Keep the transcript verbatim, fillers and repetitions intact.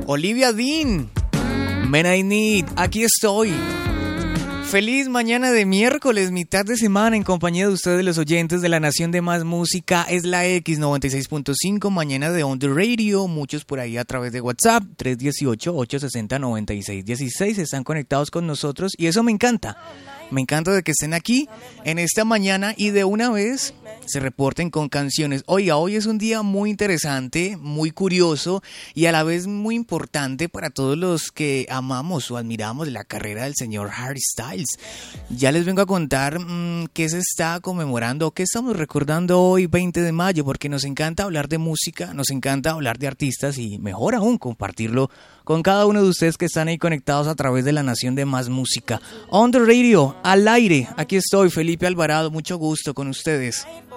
Olivia Dean, Men I Need, aquí estoy. Feliz mañana de miércoles, mitad de semana, en compañía de ustedes, los oyentes de la Nación de Más Música. Es la X noventa y seis punto cinco, mañana de On The Radio. Muchos por ahí a través de WhatsApp, tres uno ocho, ocho seis cero, nueve seis uno seis, están conectados con nosotros y eso me encanta. Me encanta de que estén aquí en esta mañana y de una vez se reporten con canciones. Oiga, hoy es un día muy interesante, muy curioso y a la vez muy importante para todos los que amamos o admiramos la carrera del señor Harry Styles. Ya les vengo a contar mmm, qué se está conmemorando, qué estamos recordando hoy veinte de mayo, porque nos encanta hablar de música, nos encanta hablar de artistas y mejor aún compartirlo con cada uno de ustedes que están ahí conectados a través de la Nación de Más Música. On The Radio, al aire, aquí estoy, Felipe Alvarado, mucho gusto con ustedes.